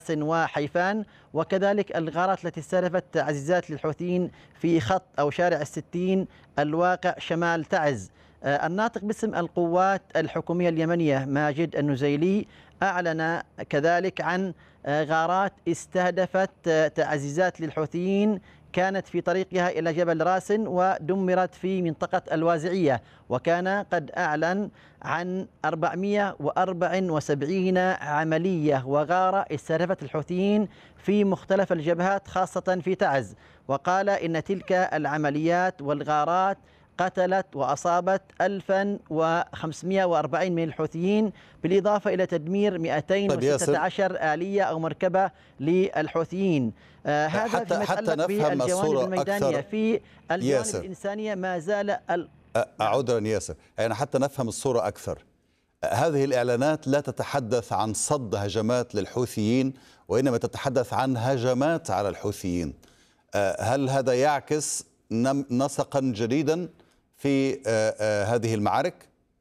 وحيفان، وكذلك الغارات التي استهدفت تعزيزات للحوثيين في خط أو شارع الستين الواقع شمال تعز. الناطق باسم القوات الحكومية اليمنية ماجد النزيلي أعلن كذلك عن غارات استهدفت تعزيزات للحوثيين كانت في طريقها إلى جبل راسن ودمرت في منطقة الوازعية، وكان قد أعلن عن 474 عملية وغارة استهدفت الحوثيين في مختلف الجبهات خاصة في تعز، وقال إن تلك العمليات والغارات قتلت وأصابت 1540 من الحوثيين، بالإضافة إلى تدمير 216 آلية أو مركبة للحوثيين. هذا فيما يتعلق بالجوانب الميدانية. في الجوانب الإنسانية ما زال عذرا ياسر، يعني حتى نفهم الصورة أكثر، هذه الإعلانات لا تتحدث عن صد هجمات للحوثيين وإنما تتحدث عن هجمات على الحوثيين. هل هذا يعكس نسقا جديدا في هذه المعارك؟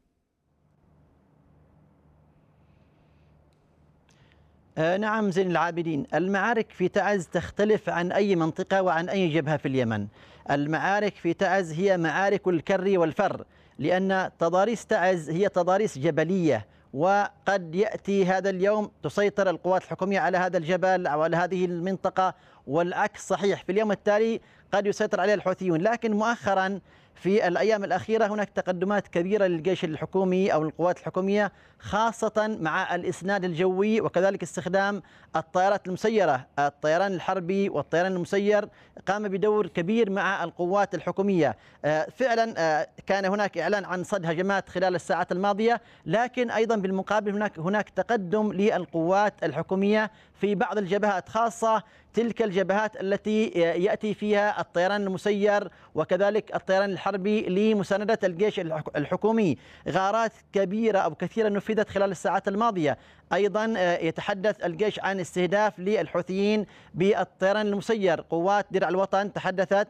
نعم زين العابدين، المعارك في تعز تختلف عن أي منطقة وعن أي جبهة في اليمن. المعارك في تعز هي معارك الكر والفر، لأن تضاريس تعز هي تضاريس جبلية، وقد يأتي هذا اليوم تسيطر القوات الحكومية على هذا الجبل أو على هذه المنطقة، والعكس صحيح، في اليوم التالي قد يسيطر عليها الحوثيون. لكن مؤخرا في الأيام الأخيرة هناك تقدمات كبيرة للجيش الحكومي أو القوات الحكومية، خاصة مع الإسناد الجوي وكذلك استخدام الطائرات المسيرة. الطيران الحربي والطيران المسير قام بدور كبير مع القوات الحكومية. فعلا كان هناك إعلان عن صد هجمات خلال الساعات الماضية، لكن أيضا بالمقابل هناك تقدم للقوات الحكومية في بعض الجبهات، خاصة تلك الجبهات التي يأتي فيها الطيران المسير وكذلك الطيران الحربي لمساندة الجيش الحكومي. غارات كبيرة أو كثيرة نفذت خلال الساعات الماضية. أيضا يتحدث الجيش عن استهداف للحوثيين بالطيران المسير. قوات درع الوطن تحدثت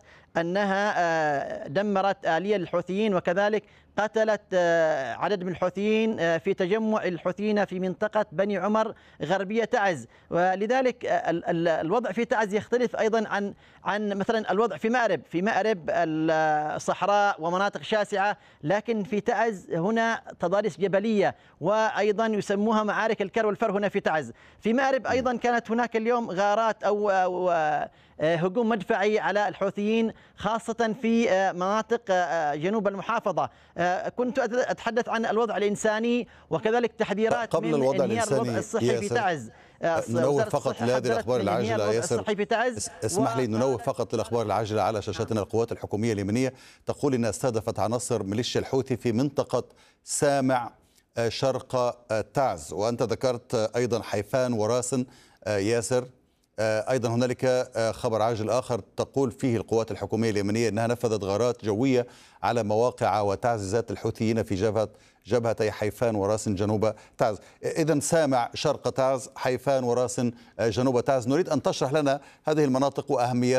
أنها دمرت آلية للحوثيين وكذلك قتلت عدد من الحوثيين في تجمع الحوثيين في منطقة بني عمر غربية تعز. ولذلك الوضع في تعز يختلف أيضا عن مثلا الوضع في مأرب. في مأرب الصحراء ومناطق شاسعة، لكن في تعز هنا تضاريس جبلية، وأيضا يسموها معارك الكر والفر هنا في تعز. في مأرب أيضا كانت هناك اليوم غارات أو هجوم مدفعي على الحوثيين، خاصة في مناطق جنوب المحافظة. كنت أتحدث عن الوضع الإنساني وكذلك تحذيرات قبل من الوضع انهيار الوضع الصحي في تعز. ننوه فقط لهذه الأخبار العاجلة ياسر، اسمح لي ننوه فقط للأخبار العاجلة على شاشتنا. القوات الحكومية اليمنية تقول إنها استهدفت عناصر ميليشيا الحوثي في منطقة سامع شرق تعز، وأنت ذكرت أيضا حيفان وراسن ياسر. أيضا هنالك خبر عاجل آخر تقول فيه القوات الحكومية اليمنية أنها نفذت غارات جوية على مواقع وتعزيزات الحوثيين في جبهتي حيفان وراسن جنوب تعز. إذن سامع شرق تعز، حيفان وراسن جنوب تعز. نريد أن تشرح لنا هذه المناطق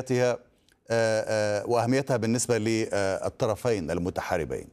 وأهميتها بالنسبة للطرفين المتحاربين.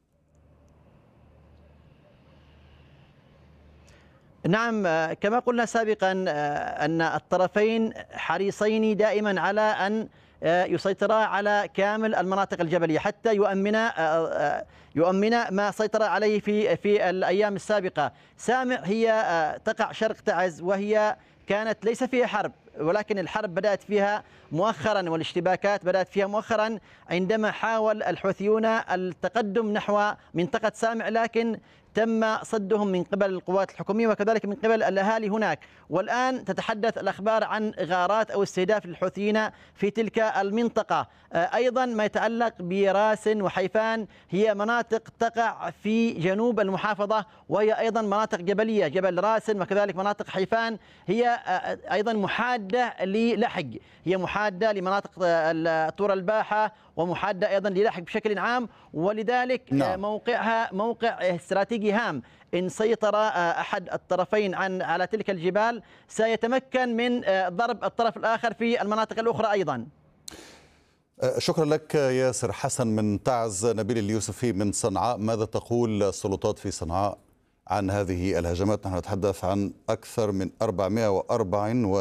نعم، كما قلنا سابقا أن الطرفين حريصين دائما على أن يسيطرا على كامل المناطق الجبلية حتى يؤمن ما سيطر عليه في الأيام السابقة. سامع هي تقع شرق تعز، وهي كانت ليس فيها حرب، ولكن الحرب بدأت فيها مؤخرا والاشتباكات بدأت فيها مؤخرا عندما حاول الحوثيون التقدم نحو منطقة سامع، لكن تم صدهم من قبل القوات الحكومية وكذلك من قبل الأهالي هناك. والآن تتحدث الأخبار عن غارات أو استهداف للحوثيين في تلك المنطقة. أيضا ما يتعلق براسن وحيفان، هي مناطق تقع في جنوب المحافظة، وهي أيضا مناطق جبلية. جبل راسن وكذلك مناطق حيفان هي أيضا محادة للحق، هي محادة لمناطق طور الباحة ومحادة أيضا للحق بشكل عام، ولذلك موقعها موقع استراتيجي هام. إن سيطر أحد الطرفين على تلك الجبال سيتمكن من ضرب الطرف الآخر في المناطق الأخرى أيضا. شكرا لك ياسر حسن من تعز. نبيل اليوسفي من صنعاء، ماذا تقول السلطات في صنعاء عن هذه الهجمات. نحن نتحدث عن أكثر من 444